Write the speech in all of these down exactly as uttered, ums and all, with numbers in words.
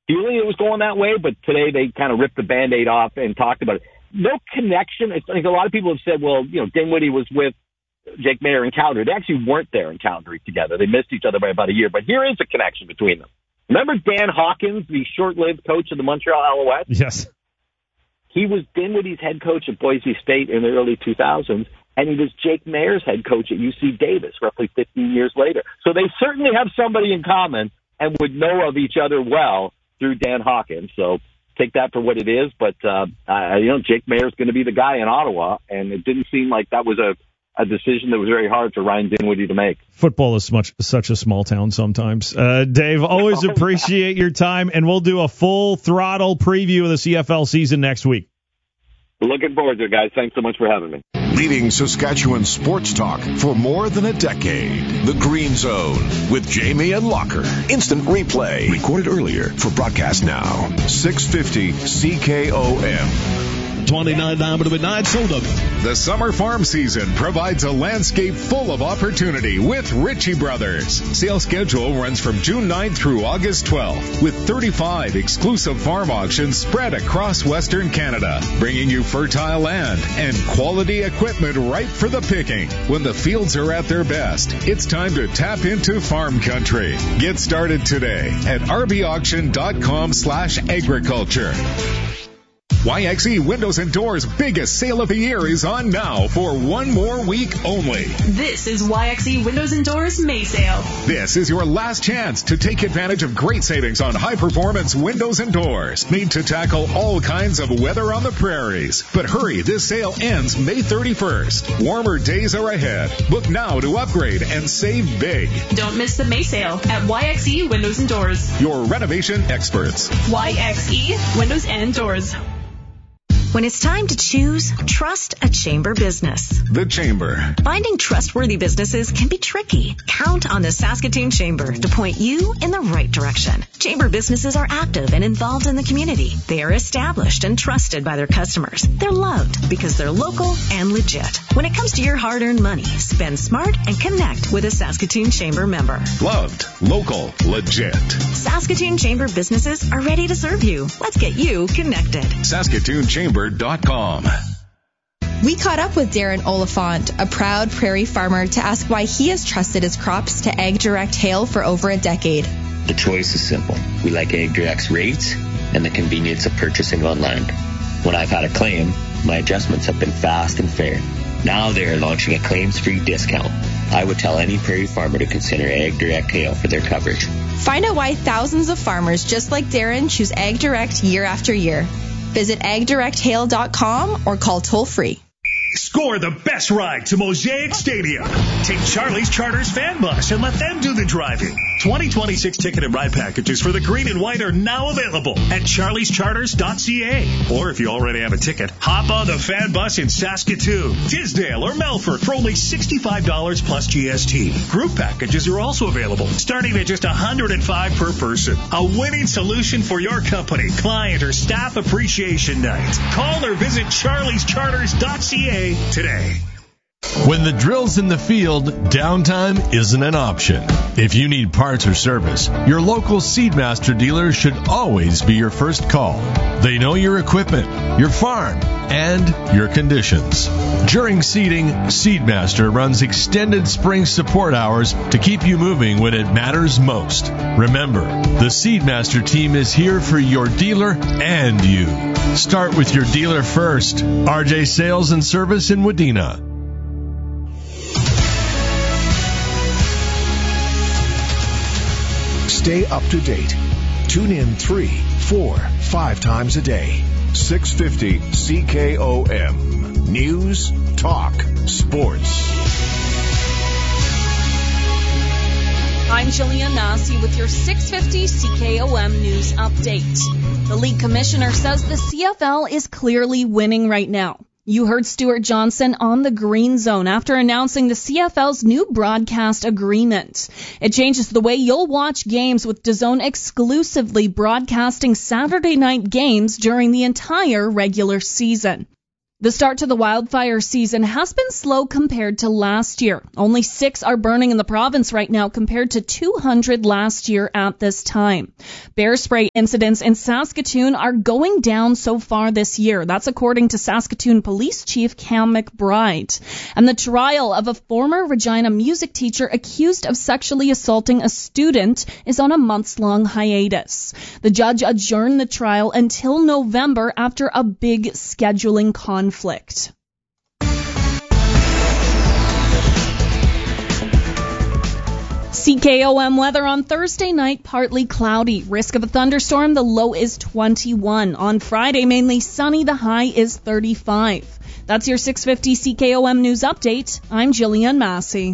feeling it was going that way, but today they kind of ripped the Band-Aid off and talked about it. No connection. It's like a lot of people have said, well, you know, Dinwiddie was with Jake Maier in Calgary. They actually weren't there in Calgary together. They missed each other by about a year, but here is a connection between them. Remember Dan Hawkins, the short-lived coach of the Montreal Alouettes? Yes. He was Dinwiddie's head coach at Boise State in the early two thousands, and he was Jake Maier's head coach at U C Davis roughly fifteen years later. So they certainly have somebody in common and would know of each other well through Dan Hawkins. So take that for what it is. But, uh, uh, you know, Jake Maier's going to be the guy in Ottawa, and it didn't seem like that was a, a decision that was very hard for Ryan Dinwiddie to make. Football is much, such a small town sometimes. Uh, Dave, always appreciate your time, and we'll do a full throttle preview of the C F L season next week. Looking forward to it, guys. Thanks so much for having me. Leading Saskatchewan sports talk for more than a decade. The Green Zone with Jamie and Locker. Instant replay. Recorded earlier for broadcast now. six fifty C K O M. twenty-nine down to midnight, sold up. The summer farm season provides a landscape full of opportunity with Ritchie Brothers. Sales schedule runs from June ninth through August twelfth, with thirty-five exclusive farm auctions spread across Western Canada, bringing you fertile land and quality equipment ripe for the picking. When the fields are at their best, it's time to tap into farm country. Get started today at rbauction.com slash agriculture. Y X E Windows and Doors' biggest sale of the year is on now for one more week only. This is Y X E Windows and Doors May Sale. This is your last chance to take advantage of great savings on high-performance windows and doors, made to tackle all kinds of weather on the prairies. But hurry, this sale ends May thirty-first. Warmer days are ahead. Book now to upgrade and save big. Don't miss the May Sale at Y X E Windows and Doors. Your renovation experts. Y X E Windows and Doors. When it's time to choose, trust a Chamber business. The Chamber. Finding trustworthy businesses can be tricky. Count on the Saskatoon Chamber to point you in the right direction. Chamber businesses are active and involved in the community. They are established and trusted by their customers. They're loved because they're local and legit. When it comes to your hard-earned money, spend smart and connect with a Saskatoon Chamber member. Loved, local, legit. Saskatoon Chamber businesses are ready to serve you. Let's get you connected. Saskatoon Chamber dot com. We caught up with Darren Oliphant, a proud prairie farmer, to ask why he has trusted his crops to AgDirect Hail for over a decade. The choice is simple. We like AgDirect's rates and the convenience of purchasing online. When I've had a claim, my adjustments have been fast and fair. Now they are launching a claims-free discount. I would tell any prairie farmer to consider AgDirect Hail for their coverage. Find out why thousands of farmers just like Darren choose AgDirect year after year. Visit ag direct hail dot com or call toll-free. Score the best ride to Mosaic Stadium. Take Charlie's Charters fan bus and let them do the driving. twenty twenty-six ticket and ride packages for the green and white are now available at charlies charters dot c a. Or if you already have a ticket, hop on the fan bus in Saskatoon, Tisdale, or Melfort for only sixty-five dollars plus G S T. Group packages are also available, starting at just one hundred five dollars per person. A winning solution for your company, client, or staff appreciation night. Call or visit charlies charters dot c a today. When the drill's in the field, downtime isn't an option. If you need parts or service, your local Seedmaster dealer should always be your first call. They know your equipment, your farm, and your conditions. During seeding, Seedmaster runs extended spring support hours to keep you moving when it matters most. Remember, the Seedmaster team is here for your dealer and you. Start with your dealer first. R J Sales and Service in Wadena. Stay up to date. Tune in three, four, five times a day. six fifty C K O M. News, talk, sports. I'm Jillian Massey with your six fifty C K O M News Update. The league commissioner says the C F L is clearly winning right now. You heard Stuart Johnson on the Green Zone after announcing the C F L's new broadcast agreement. It changes the way you'll watch games, with DAZN exclusively broadcasting Saturday night games during the entire regular season. The start to the wildfire season has been slow compared to last year. Only six are burning in the province right now compared to two hundred last year at this time. Bear spray incidents in Saskatoon are going down so far this year. That's according to Saskatoon Police Chief Cam McBride. And the trial of a former Regina music teacher accused of sexually assaulting a student is on a months-long hiatus. The judge adjourned the trial until November after a big scheduling conflict. Conflict. C K O M weather on Thursday night, partly cloudy. Risk of a thunderstorm, the low is twenty-one. On Friday, mainly sunny, the high is thirty-five. That's your six fifty C K O M news update. I'm Jillian Massey.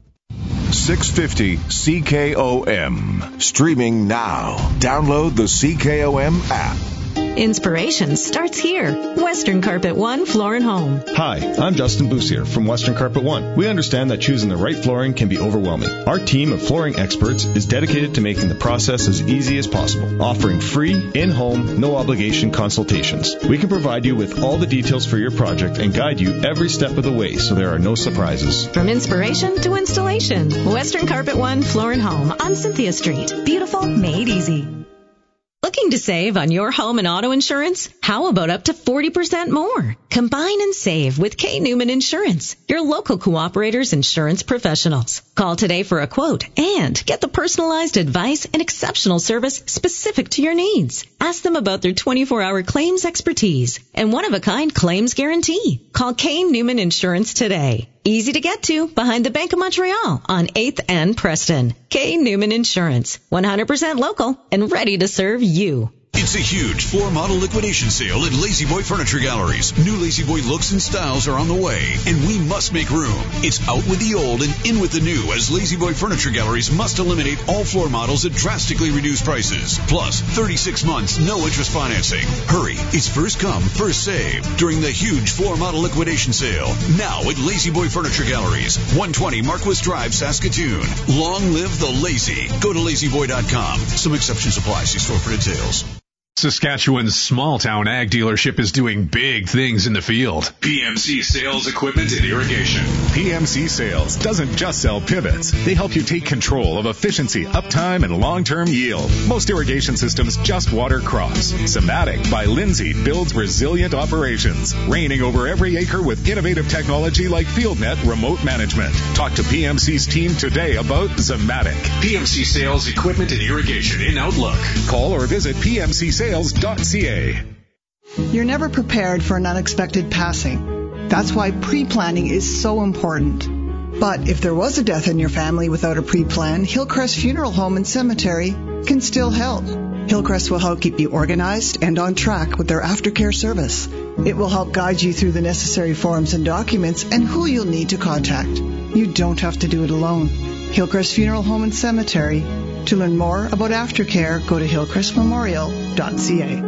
six fifty C K O M. Streaming now. Download the C K O M app. Inspiration starts here. Western Carpet One Floor and Home. Hi, I'm Justin Boussier from Western Carpet One. We understand that choosing the right flooring can be overwhelming. Our team of flooring experts is dedicated to making the process as easy as possible, offering free, in-home, no-obligation consultations. We can provide you with all the details for your project and guide you every step of the way so there are no surprises. From inspiration to installation, Western Carpet One Floor and Home on Cynthia Street. Beautiful, made easy. Looking to save on your home and auto insurance? How about up to forty percent more? Combine and save with K. Newman Insurance, your local Cooperators insurance professionals. Call today for a quote and get the personalized advice and exceptional service specific to your needs. Ask them about their twenty-four hour claims expertise and one-of-a-kind claims guarantee. Call K. Newman Insurance today. Easy to get to behind the Bank of Montreal on eighth and Preston. K. Newman Insurance, one hundred percent local and ready to serve you. It's a huge floor-model liquidation sale at La-Z-Boy Furniture Galleries. New La-Z-Boy looks and styles are on the way, and we must make room. It's out with the old and in with the new, as La-Z-Boy Furniture Galleries must eliminate all floor models at drastically reduced prices. Plus, thirty-six months, no interest financing. Hurry, it's first come, first save during the huge floor-model liquidation sale. Now at La-Z-Boy Furniture Galleries, one twenty Marquis Drive, Saskatoon. Long live the lazy. Go to lazy boy dot com. Some exceptions apply. See store for details. Saskatchewan's small-town ag dealership is doing big things in the field. P M C Sales Equipment and Irrigation. P M C Sales doesn't just sell pivots. They help you take control of efficiency, uptime, and long-term yield. Most irrigation systems just water crops. Zematic by Lindsay builds resilient operations, reigning over every acre with innovative technology like FieldNet remote management. Talk to P M C's team today about Zematic. P M C Sales Equipment and Irrigation in Outlook. Call or visit P M C sales dot c a. You're never prepared for an unexpected passing. That's why pre-planning is so important. But if there was a death in your family without a pre-plan, Hillcrest Funeral Home and Cemetery can still help. Hillcrest will help keep you organized and on track with their aftercare service. It will help guide you through the necessary forms and documents and who you'll need to contact. You don't have to do it alone. Hillcrest Funeral Home and Cemetery. To learn more about aftercare, go to hillcrest memorial dot c a.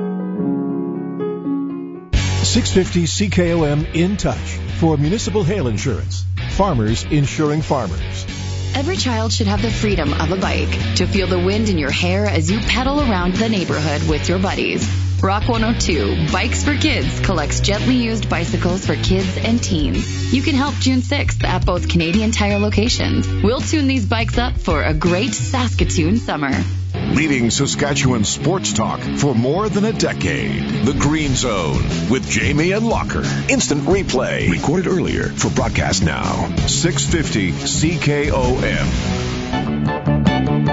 six fifty C K O M In Touch for municipal hail insurance. Farmers insuring farmers. Every child should have the freedom of a bike to feel the wind in your hair as you pedal around the neighborhood with your buddies. Rock one oh two, Bikes for Kids, collects gently used bicycles for kids and teens. You can help June sixth at both Canadian Tire locations. We'll tune these bikes up for a great Saskatoon summer. Leading Saskatchewan sports talk for more than a decade. The Green Zone with Jamie and Locker. Instant replay. Recorded earlier for broadcast now. six fifty C K O M.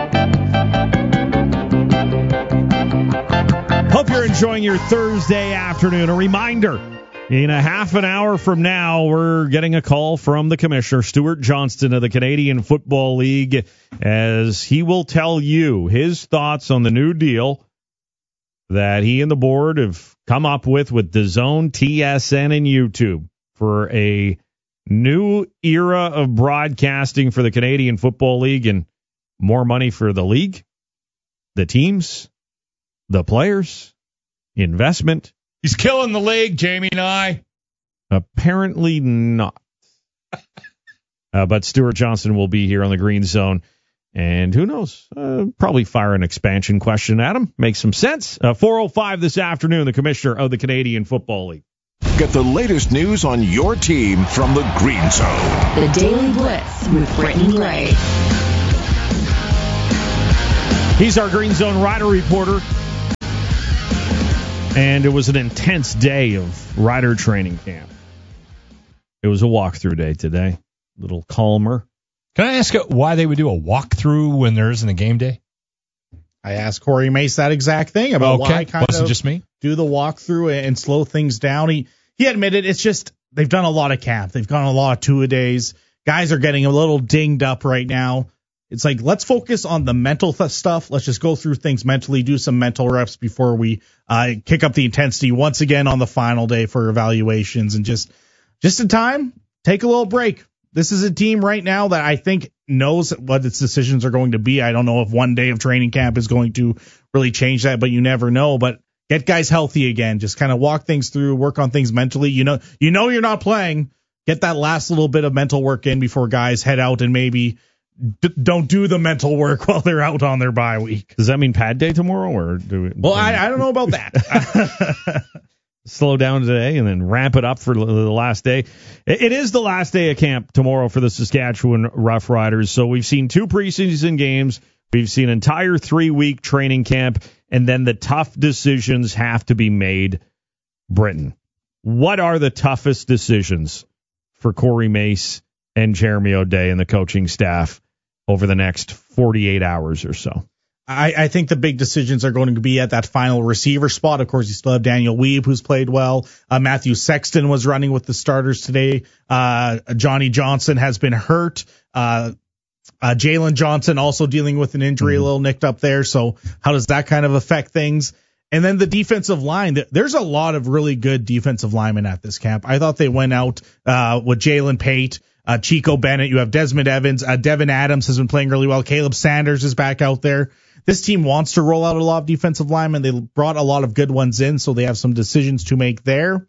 Hope you're enjoying your Thursday afternoon. A reminder, in a half an hour from now, we're getting a call from the commissioner, Stuart Johnston of the Canadian Football League, as he will tell you his thoughts on the new deal that he and the board have come up with with DAZN, T S N, and YouTube for a new era of broadcasting for the Canadian Football League and more money for the league, the teams, the players, investment. He's killing the league, Jamie and I. Apparently not. uh, but Stuart Johnston will be here on the Green Zone. And who knows? Uh, probably fire an expansion question at him. Makes some sense. Uh, four oh five this afternoon, the commissioner of the Canadian Football League. Get the latest news on your team from the Green Zone. The Daily Blitz with Brittany Gray. He's our Green Zone Rider reporter. And it was an intense day of rider training camp. It was a walkthrough day today. A little calmer. Can I ask why they would do a walkthrough when there isn't a game day? I asked Corey Mace that exact thing about okay. why kind Wasn't of just me? do the walkthrough and slow things down. He he admitted it's just they've done a lot of camp. They've gone a lot of two-a-days. Guys are getting a little dinged up right now. It's like, let's focus on the mental th- stuff. Let's just go through things mentally, do some mental reps before we uh, kick up the intensity once again on the final day for evaluations. And just just in time, take a little break. This is a team right now that I think knows what its decisions are going to be. I don't know if one day of training camp is going to really change that, but you never know. But get guys healthy again. Just kind of walk things through, work on things mentally. You know, you know you're not playing. Get that last little bit of mental work in before guys head out and maybe d- don't do the mental work while they're out on their bye week. Does that mean pad day tomorrow, or do it? Well, I, I don't know about that. Slow down today and then ramp it up for the last day. It is the last day of camp tomorrow for the Saskatchewan Roughriders. So we've seen two preseason games. We've seen entire three-week training camp, and then the tough decisions have to be made. Britain, what are the toughest decisions for Corey Mace and Jeremy O'Day and the coaching staff over the next forty-eight hours or so? I, I think the big decisions are going to be at that final receiver spot. Of course, you still have Daniel Weeb, who's played well. Uh, Matthew Sexton was running with the starters today. Uh, Johnny Johnson has been hurt. Uh, uh, Jalen Johnson also dealing with an injury, mm-hmm. a little nicked up there. So how does that kind of affect things? And then the defensive line. There's a lot of really good defensive linemen at this camp. I thought they went out uh, with Jalen Pate, uh, Chico Bennett. You have Desmond Evans. Uh, Devin Adams has been playing really well. Caleb Sanders is back out there. This team wants to roll out a lot of defensive linemen. They brought a lot of good ones in, so they have some decisions to make there.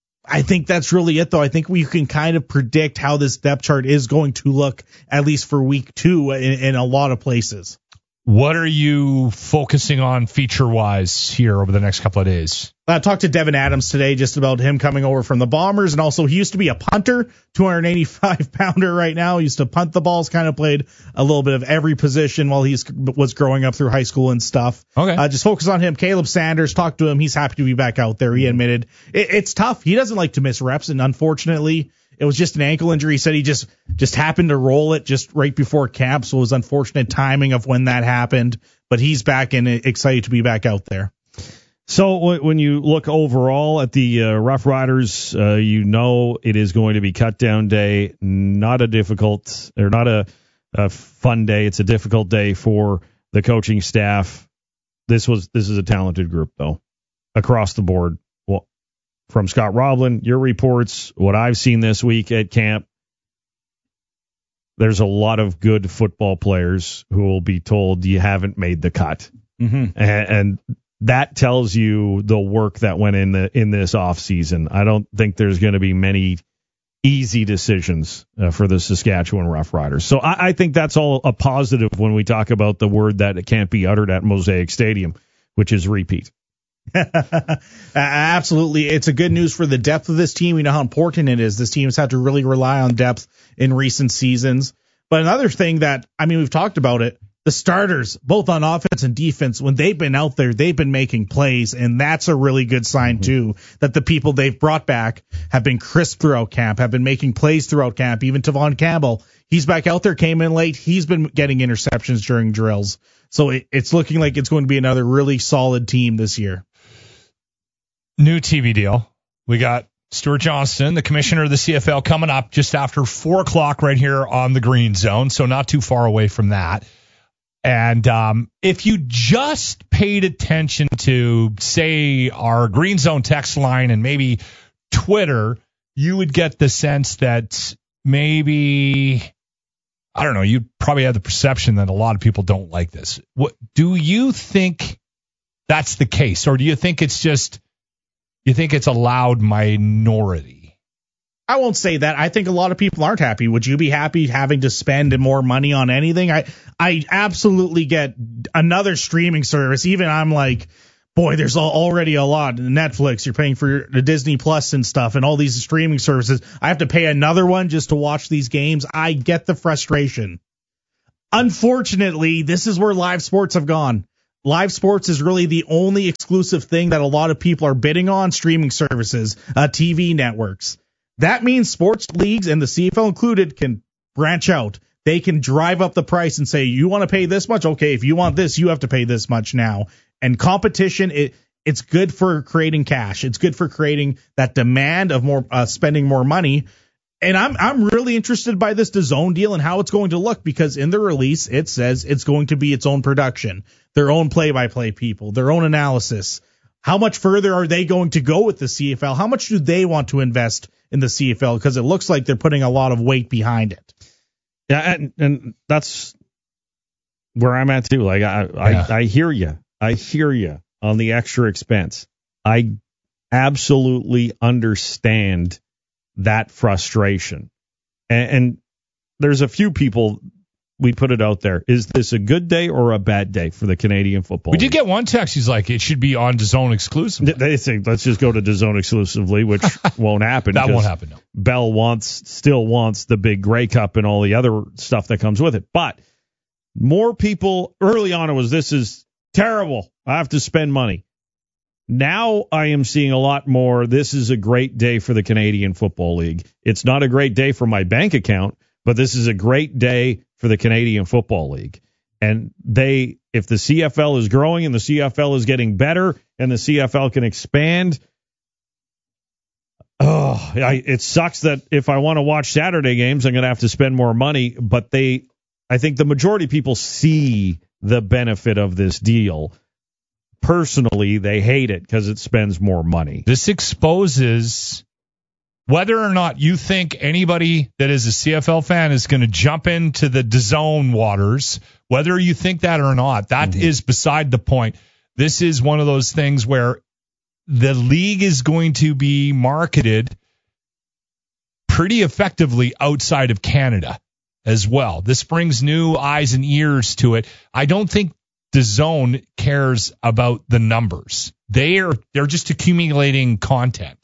I think that's really it, though. I think we can kind of predict how this depth chart is going to look, at least for week two, in, in a lot of places. What are you focusing on feature-wise here over the next couple of days? I talked to Devin Adams today just about him coming over from the Bombers, and also he used to be a punter, two eighty-five pounder right now. He used to punt the balls, kind of played a little bit of every position while he was growing up through high school and stuff. Okay. Uh, just focus on him. Caleb Sanders, talked to him. He's happy to be back out there. He admitted it, it's tough. He doesn't like to miss reps, and unfortunately, it was just an ankle injury. He said he just, just happened to roll it just right before camp, so it was unfortunate timing of when that happened. But he's back and excited to be back out there. So when you look overall at the uh, Rough Riders, uh, you know it is going to be cut down day. Not a difficult or not a, a fun day. It's a difficult day for the coaching staff. This was this is a talented group though, across the board. Well, from Scott Roblin, your reports, what I've seen this week at camp, there's a lot of good football players who will be told you haven't made the cut, mm-hmm. and, and that tells you the work that went in the in this offseason. I don't think there's going to be many easy decisions uh, for the Saskatchewan Roughriders. So I, I think that's all a positive when we talk about the word that it can't be uttered at Mosaic Stadium, which is repeat. Absolutely. It's a good news for the depth of this team. We know how important it is. This team has had to really rely on depth in recent seasons. But another thing that, I mean, we've talked about it, the starters, both on offense and defense, when they've been out there, they've been making plays, and that's a really good sign, too, that the people they've brought back have been crisp throughout camp, have been making plays throughout camp. Even Tavon Campbell, he's back out there, came in late. He's been getting interceptions during drills. So it, it's looking like it's going to be another really solid team this year. New T V deal. We got Stuart Johnston, the commissioner of the C F L, coming up just after four o'clock right here on the Green Zone, so not too far away from that. And um, if you just paid attention to, say, our Green Zone text line and maybe Twitter, you would get the sense that maybe, I don't know, you probably have the perception that a lot of people don't like this. What do you think that's the case? Or do you think it's just, you think it's a loud minority? I won't say that. I think a lot of people aren't happy. Would you be happy having to spend more money on anything? I I absolutely get another streaming service. Even I'm like, boy, there's already a lot. Netflix, you're paying for the Disney Plus and stuff and all these streaming services. I have to pay another one just to watch these games. I get the frustration. Unfortunately, this is where live sports have gone. Live sports is really the only exclusive thing that a lot of people are bidding on, streaming services, uh, T V networks. That means sports leagues, and the C F L included, can branch out. They can drive up the price and say, you want to pay this much? Okay, if you want this, you have to pay this much now. And competition, it it's good for creating cash. It's good for creating that demand of more uh, spending more money. And I'm I'm really interested by this DAZN deal and how it's going to look, because in the release it says it's going to be its own production, their own play-by-play people, their own analysis. How much further are they going to go with the C F L? How much do they want to invest in the C F L? Because it looks like they're putting a lot of weight behind it. Yeah, and, and that's where I'm at too. Like I, Yeah. I, I hear you. I hear you on the extra expense. I absolutely understand that frustration. And, and there's a few people, we put it out there. Is this a good day or a bad day for the Canadian Football We League? did get one text. He's like, it should be on DAZN exclusively. They say, let's just go to DAZN exclusively, which won't happen. That won't because happen, no. Bell wants, still wants the big Grey Cup and all the other stuff that comes with it. But more people, early on it was, this is terrible. I have to spend money. Now I am seeing a lot more, this is a great day for the Canadian Football League. It's not a great day for my bank account, but this is a great day for the Canadian Football League. And they, if the C F L is growing and the C F L is getting better and the C F L can expand, oh, I, it sucks that if I want to watch Saturday games, I'm going to have to spend more money. But they, I think the majority of people see the benefit of this deal. Personally, they hate it because it spends more money. This exposes whether or not you think anybody that is a C F L fan is going to jump into the DAZN waters, whether you think that or not, that mm-hmm. is beside the point. This is one of those things where the league is going to be marketed pretty effectively outside of Canada as well. This brings new eyes and ears to it. I don't think DAZN cares about the numbers. They are they're just accumulating content.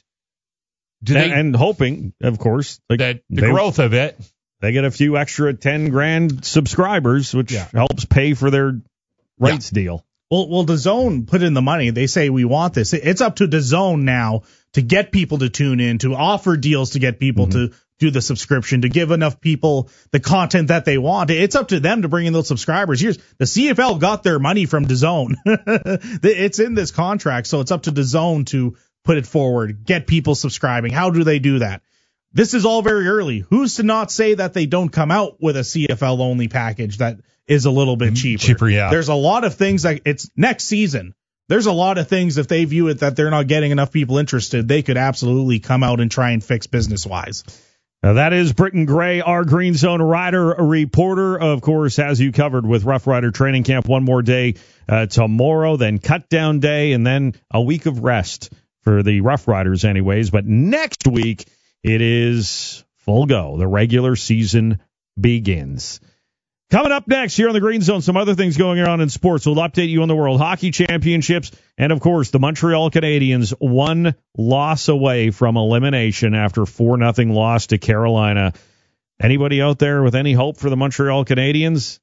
Do and, they, and hoping, of course, like that the they, growth of it. They get a few extra ten grand subscribers, which Yeah. helps pay for their rights Yeah. deal. Well, well, DAZN put in the money. They say we want this. It's up to DAZN now to get people to tune in, to offer deals to get people mm-hmm. to do the subscription, to give enough people the content that they want. It's up to them to bring in those subscribers. Here's the C F L got their money from DAZN. It's in this contract, so it's up to DAZN to put it forward, get people subscribing. How do they do that? This is all very early. Who's to not say that they don't come out with a C F L only package that is a little bit cheaper? Cheaper, yeah. There's a lot of things that it's next season. There's a lot of things, if they view it that they're not getting enough people interested, they could absolutely come out and try and fix business wise. Now that is Britton Gray, our Green Zone Rider reporter. Of course, has you covered with Rough Rider training camp. One more day uh, tomorrow, then cut down day, and then a week of rest for the Rough Riders anyways. But next week, it is full go. The regular season begins. Coming up next here on the Green Zone, some other things going on in sports. We'll update you on the World Hockey Championships. And, of course, the Montreal Canadiens one loss away from elimination after four nothing loss to Carolina. Anybody out there with any hope for the Montreal Canadiens?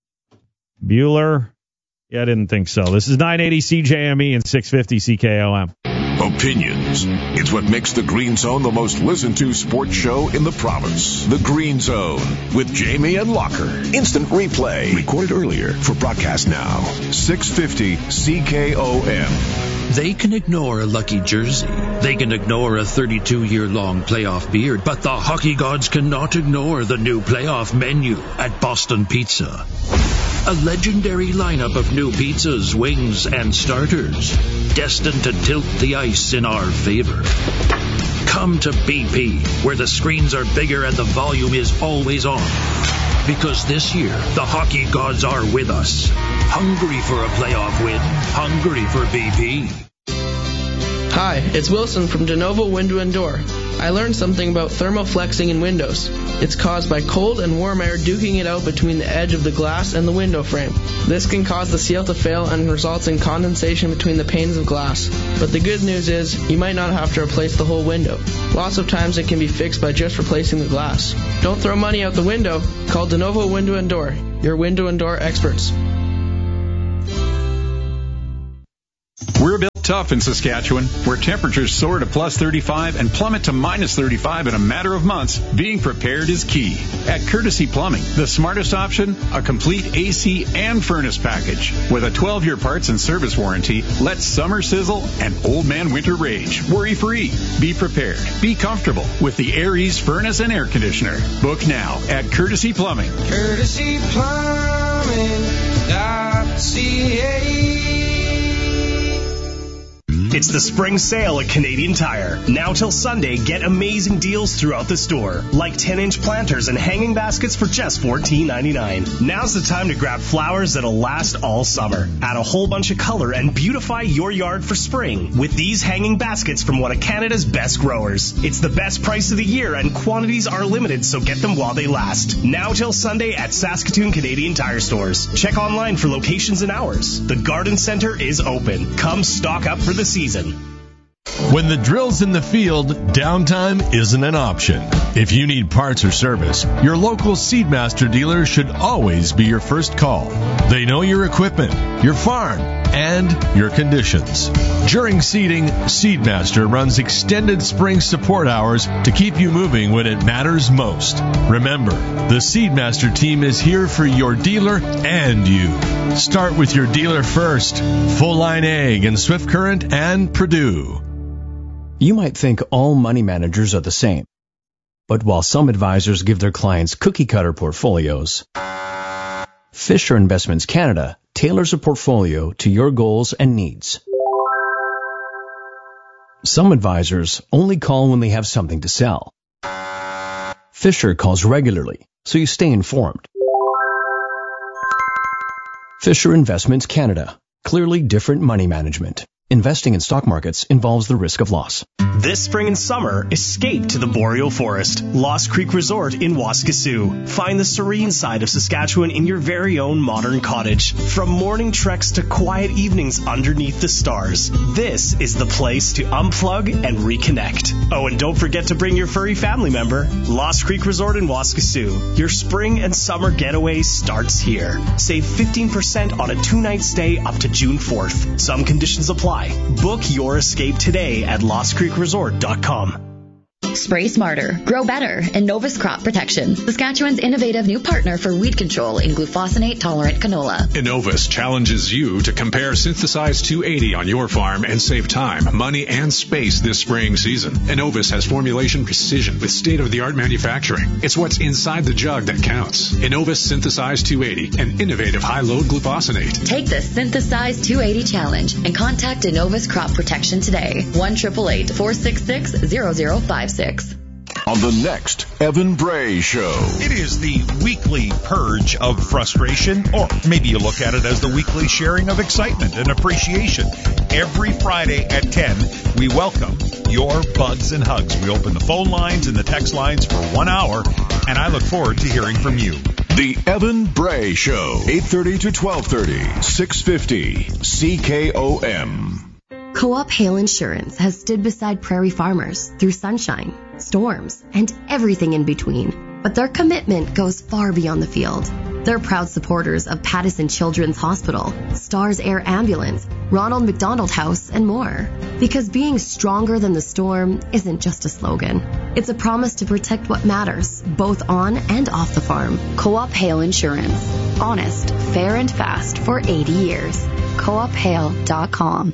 Bueller? Yeah, I didn't think so. This is nine eighty C J M E and six fifty C K O M. Opinions. It's what makes the Green Zone the most listened to sports show in the province. The Green Zone with Jamie and Locker. Instant replay. Recorded earlier for broadcast now. six fifty C K O M. They can ignore a lucky jersey. They can ignore a thirty-two-year-long playoff beard. But the hockey gods cannot ignore the new playoff menu at Boston Pizza. A legendary lineup of new pizzas, wings, and starters, destined to tilt the ice in our favor. Come to B P, where the screens are bigger and the volume is always on. Because this year, the hockey gods are with us. Hungry for a playoff win. Hungry for B P. Hi, it's Wilson from De Novo Window and Door. I learned something about thermal flexing in windows. It's caused by cold and warm air duking it out between the edge of the glass and the window frame. This can cause the seal to fail and results in condensation between the panes of glass. But the good news is, you might not have to replace the whole window. Lots of times it can be fixed by just replacing the glass. Don't throw money out the window. Call DeNovo Window and Door, your window and door experts. We're built tough in Saskatchewan, where temperatures soar to plus thirty-five and plummet to minus thirty-five in a matter of months. Being prepared is key. At Courtesy Plumbing, the smartest option, a complete A C and furnace package. With a twelve-year parts and service warranty, let summer sizzle and old man winter rage. Worry-free. Be prepared. Be comfortable with the Aries furnace and air conditioner. Book now at Courtesy Plumbing. Courtesy Plumbing dot C A. It's the spring sale at Canadian Tire. Now till Sunday, get amazing deals throughout the store, like ten-inch planters and hanging baskets for just fourteen ninety-nine. Now's the time to grab flowers that'll last all summer. Add a whole bunch of color and beautify your yard for spring with these hanging baskets from one of Canada's best growers. It's the best price of the year and quantities are limited, so get them while they last. Now till Sunday at Saskatoon Canadian Tire stores. Check online for locations and hours. The Garden Center is open. Come stock up for the season. When the drill's in the field, downtime isn't an option. If you need parts or service, your local Seedmaster dealer should always be your first call. They know your equipment, your farm, and your conditions. During seeding, Seedmaster runs extended spring support hours to keep you moving when it matters most. Remember, the Seedmaster team is here for your dealer and you. Start with your dealer first. Full Line Ag and Swift Current and Purdue. You might think all money managers are the same. But while some advisors give their clients cookie-cutter portfolios, Fisher Investments Canada tailors a portfolio to your goals and needs. Some advisors only call when they have something to sell. Fisher calls regularly, so you stay informed. Fisher Investments Canada. Clearly different money management. Investing in stock markets involves the risk of loss. This spring and summer, escape to the Boreal Forest. Lost Creek Resort in Waskesiu. Find the serene side of Saskatchewan in your very own modern cottage. From morning treks to quiet evenings underneath the stars, this is the place to unplug and reconnect. Oh, and don't forget to bring your furry family member. Lost Creek Resort in Waskesiu. Your spring and summer getaway starts here. Save fifteen percent on a two-night stay up to June fourth. Some conditions apply. Book your escape today at lost creek resort dot com. Spray smarter, grow better, Innovus Crop Protection, Saskatchewan's innovative new partner for weed control in glufosinate-tolerant canola. Innovus challenges you to compare Synthesize two eighty on your farm and save time, money, and space this spraying season. Innovus has formulation precision with state-of-the-art manufacturing. It's what's inside the jug that counts. Innovus Synthesize two eighty, an innovative high-load glufosinate. Take the Synthesize two eighty challenge and contact Innovus Crop Protection today. one eight eight eight, four six six, zero zero five six. On the next Evan Bray Show. It is the weekly purge of frustration, or maybe you look at it as the weekly sharing of excitement and appreciation. Every Friday at ten, we welcome your bugs and hugs. We open the phone lines and the text lines for one hour, and I look forward to hearing from you. The Evan Bray Show, eight thirty to twelve thirty, six fifty C K O M. Co-op Hail Insurance has stood beside prairie farmers through sunshine, storms, and everything in between. But their commitment goes far beyond the field. They're proud supporters of Pattison Children's Hospital, Stars Air Ambulance, Ronald McDonald House, and more. Because being stronger than the storm isn't just a slogan. It's a promise to protect what matters, both on and off the farm. Co-op Hail Insurance. Honest, fair, and fast for eighty years. co op hail dot com.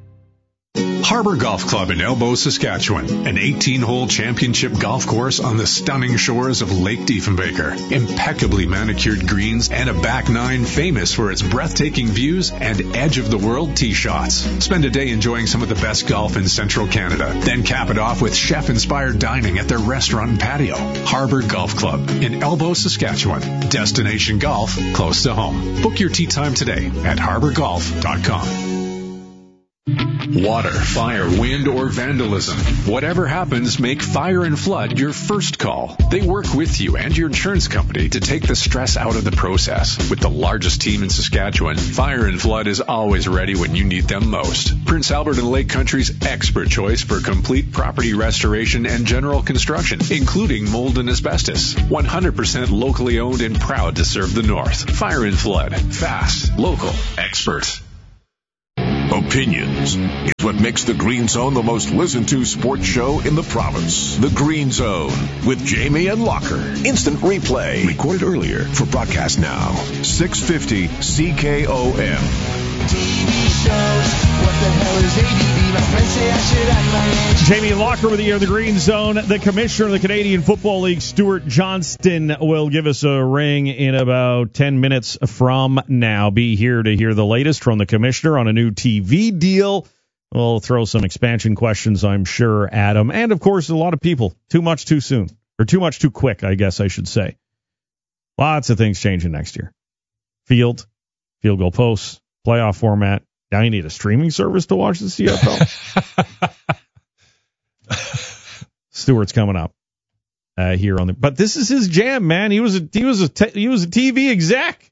Harbor Golf Club in Elbow, Saskatchewan, an eighteen-hole championship golf course on the stunning shores of Lake Diefenbaker. Impeccably manicured greens and a back nine famous for its breathtaking views and edge-of-the-world tee shots. Spend a day enjoying some of the best golf in central Canada. Then cap it off with chef-inspired dining at their restaurant and patio. Harbor Golf Club in Elbow, Saskatchewan. Destination golf close to home. Book your tee time today at harbor golf dot com. Water, fire, wind, or vandalism. Whatever happens, make Fire and Flood your first call. They work with you and your insurance company to take the stress out of the process. With the largest team in Saskatchewan, Fire and Flood is always ready when you need them most. Prince Albert and Lake Country's expert choice for complete property restoration and general construction, including mold and asbestos. one hundred percent locally owned and proud to serve the North. Fire and Flood. Fast, local, expert. Opinions is what makes the Green Zone the most listened to sports show in the province. The Green Zone with Jamie and Locker. Instant replay. Recorded earlier for broadcast now. six fifty C K O M. T V shows. What the hell is A D D? My friends say I should act my age. Jamie Locker with you in the Green Zone. The commissioner of the Canadian Football League, Stuart Johnston, will give us a ring in about ten minutes from now. Be here to hear the latest from the commissioner on a new T V deal. We'll throw some expansion questions, I'm sure, at him. And, of course, a lot of people. Too much too soon. Or too much too quick, I guess I should say. Lots of things changing next year. Field, field goal posts, playoff format. Now you need a streaming service to watch the C F L. Stewart's coming up uh, here on the. But this is his jam, man. He was a he was a te, he was a T V exec.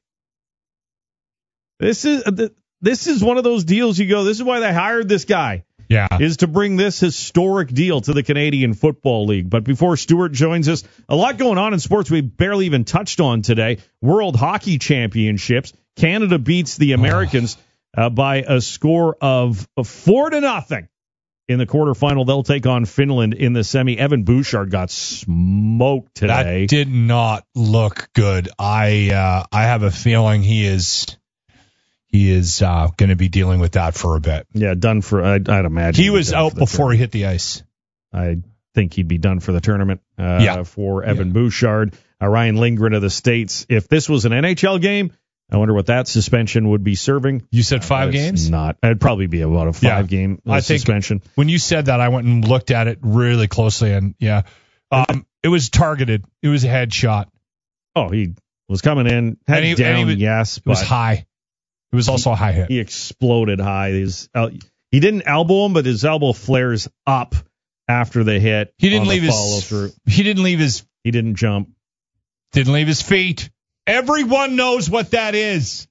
This is uh, this is one of those deals you go. This is why they hired this guy. Yeah, is to bring this historic deal to the Canadian Football League. But before Stuart joins us, a lot going on in sports we barely even touched on today. World Hockey Championships. Canada beats the Americans. Oh. Uh, by a score of four to nothing in the quarterfinal. They'll take on Finland in the semi. Evan Bouchard got smoked today. That did not look good. I uh, I have a feeling he is he is uh, going to be dealing with that for a bit. Yeah, done for. I'd, I'd imagine he was out before tournament. He hit the ice. I think he'd be done for the tournament. Uh, yeah. For Evan yeah. Bouchard, uh, Ryan Lindgren of the States. If this was an N H L game, I wonder what that suspension would be serving. You said five uh, games? Not. It'd probably be about a five-game yeah, uh, I think suspension. When you said that, I went and looked at it really closely, and yeah, um, it was targeted. It was a headshot. Oh, he was coming in, head he, down, was, yes. It was high. It was also he, a high hit. He exploded high. His, uh, he didn't elbow him, but his elbow flares up after the hit. He didn't on leave the his follow through. He didn't leave his. He didn't jump. Didn't leave his feet. Everyone knows what that is.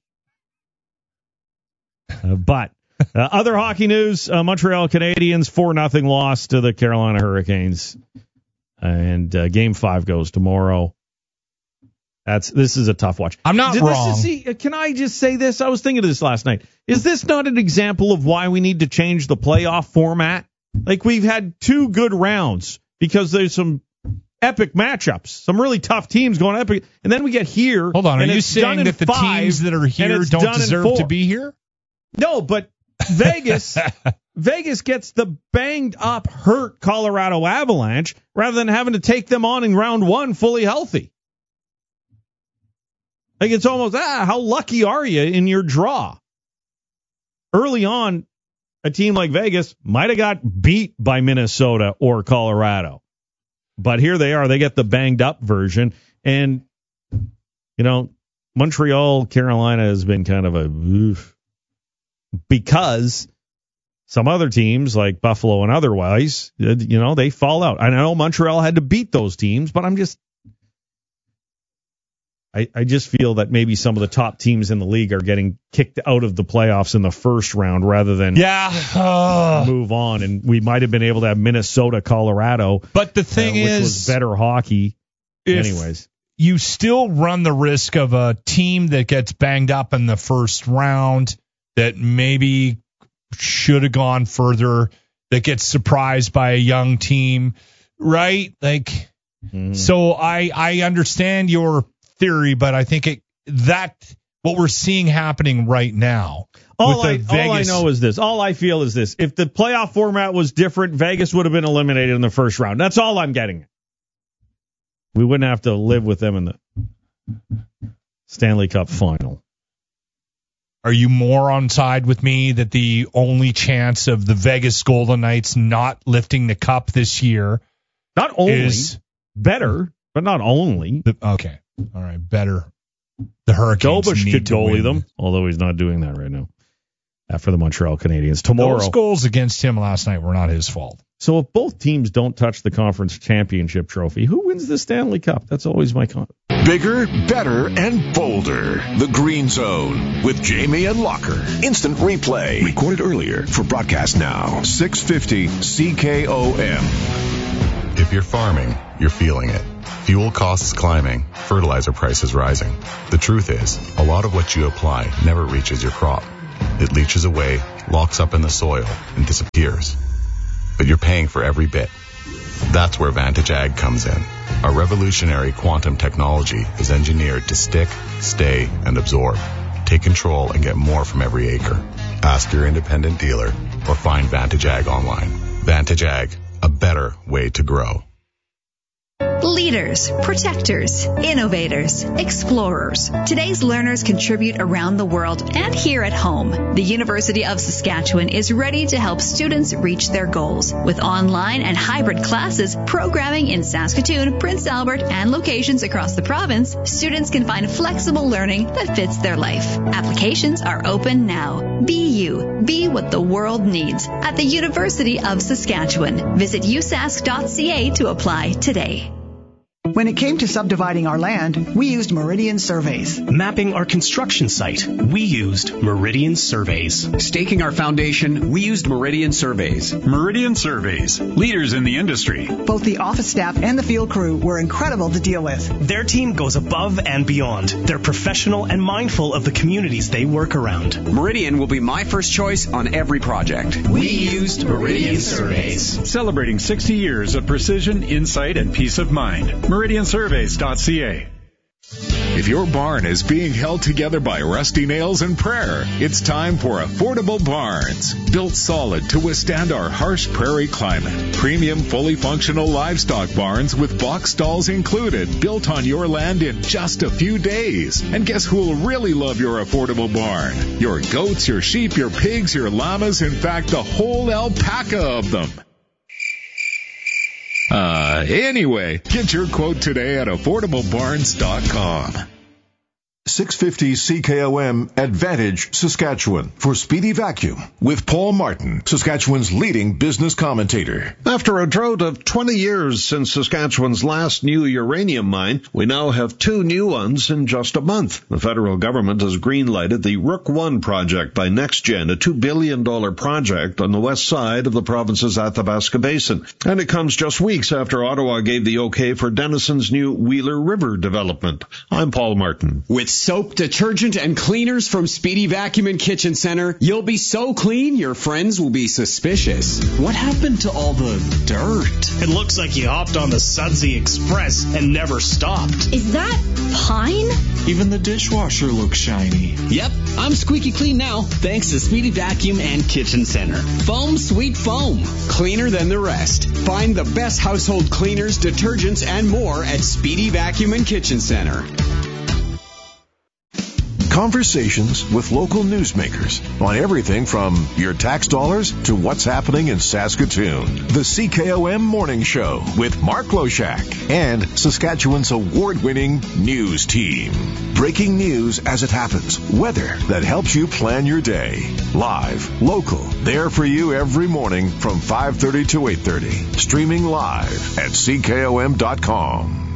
Uh, but uh, other hockey news, uh, Montreal Canadiens four nothing loss to the Carolina Hurricanes. And uh, game five goes tomorrow. That's This is a tough watch. I'm not Did wrong. This is, see, can I just say this? I was thinking of this last night. Is this not an example of why we need to change the playoff format? Like, we've had two good rounds because there's some epic matchups, some really tough teams going epic. And then we get here. Hold on. Are you saying that the five, teams that are here don't deserve to be here? No, but Vegas Vegas gets the banged up, hurt Colorado Avalanche rather than having to take them on in round one fully healthy. Like, it's almost, ah, how lucky are you in your draw? Early on, a team like Vegas might have got beat by Minnesota or Colorado. But here they are. They get the banged up version. And, you know, Montreal, Carolina has been kind of a oof. Because some other teams like Buffalo and otherwise, you know, they fall out. I know Montreal had to beat those teams, but I'm just, I, I just feel that maybe some of the top teams in the league are getting kicked out of the playoffs in the first round rather than yeah uh, move on. And we might have been able to have Minnesota, Colorado. But the thing uh, which is, was better hockey. Anyways, you still run the risk of a team that gets banged up in the first round that maybe should have gone further, that gets surprised by a young team, right? Like, mm. so I I understand your theory, but I think it that what we're seeing happening right now. All I, Vegas, all I know is this. All I feel is this. If the playoff format was different, Vegas would have been eliminated in the first round. That's all I'm getting. We wouldn't have to live with them in the Stanley Cup final. Are you more on side with me that the only chance of the Vegas Golden Knights not lifting the cup this year not only is better, but not only. The, okay. All right. Better. The Hurricanes Dobush need could to goalie win. them, although he's not doing that right now. uh, for the Montreal Canadiens. Tomorrow, those goals against him last night were not his fault. So if both teams don't touch the conference championship trophy, who wins the Stanley Cup? That's always my comment. Bigger, better, and bolder. The Green Zone with Jamie and Locker. Instant replay. Recorded earlier for broadcast now. six fifty C K O M. If you're farming, you're feeling it. Fuel costs climbing, fertilizer prices rising. The truth is, a lot of what you apply never reaches your crop. It leaches away, locks up in the soil, and disappears. But you're paying for every bit. That's where Vantage Ag comes in. Our revolutionary quantum technology is engineered to stick, stay, and absorb. Take control and get more from every acre. Ask your independent dealer or find Vantage Ag online. Vantage Ag, a better way to grow. Leaders, protectors, innovators, explorers. Today's learners contribute around the world and here at home. The University of Saskatchewan is ready to help students reach their goals. With online and hybrid classes, programming in Saskatoon, Prince Albert, and locations across the province, students can find flexible learning that fits their life. Applications are open now. Be you. Be what the world needs at the University of Saskatchewan. Visit u sask dot c a to apply today. When it came to subdividing our land, we used Meridian Surveys. Mapping our construction site, we used Meridian Surveys. Staking our foundation, we used Meridian Surveys. Meridian Surveys, leaders in the industry. Both the office staff and the field crew were incredible to deal with. Their team goes above and beyond. They're professional and mindful of the communities they work around. Meridian will be my first choice on every project. We used Meridian Surveys. Celebrating sixty years of precision, insight, and peace of mind. Meridian Surveys dot c a. If your barn is being held together by rusty nails and prayer, it's time for Affordable Barns. Built solid to withstand our harsh prairie climate. Premium, fully functional livestock barns with box stalls included, built on your land in just a few days. And guess who'll really love your affordable barn? Your goats, your sheep, your pigs, your llamas, in fact, the whole alpaca of them. Uh, anyway, get your quote today at affordable barns dot com. six fifty C K O M Advantage Saskatchewan for Speedy Vacuum with Paul Martin, Saskatchewan's leading business commentator. After a drought of twenty years since Saskatchewan's last new uranium mine, we now have two new ones in just a month. The federal government has green-lighted the Rook one project by NextGen, a two billion dollars project on the west side of the province's Athabasca Basin. And it comes just weeks after Ottawa gave the okay for Denison's new Wheeler River development. I'm Paul Martin. With soap, detergent, and cleaners from Speedy Vacuum and Kitchen Center, you'll be so clean your friends will be suspicious. What happened to all the dirt? It looks like you hopped on the Sudsy Express and never stopped. Is that pine? Even the dishwasher looks shiny. Yep, I'm squeaky clean now, thanks to Speedy Vacuum and Kitchen Center. Foam Sweet Foam, cleaner than the rest. Find the best household cleaners, detergents, and more at Speedy Vacuum and Kitchen Center. Conversations with local newsmakers on everything from your tax dollars to what's happening in Saskatoon. The C K O M Morning Show with Mark Loshak and Saskatchewan's award-winning news team. Breaking news as it happens. Weather that helps you plan your day. Live, local, there for you every morning from five thirty to eight thirty. Streaming live at C K O M dot com.